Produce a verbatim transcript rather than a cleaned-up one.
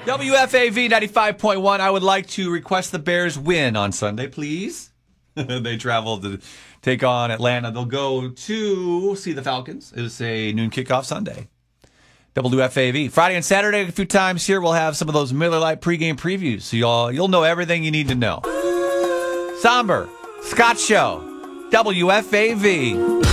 W F A V ninety-five point one. I would like to request the Bears win on Sunday, please. They travel to take on Atlanta. They'll go to see the Falcons. It's a noon kickoff Sunday. W F A V. Friday and Saturday, a few times here, we'll have some of those Miller Lite pregame previews. So y'all, you'll know everything you need to know. Somber, Scott Show, W F A V.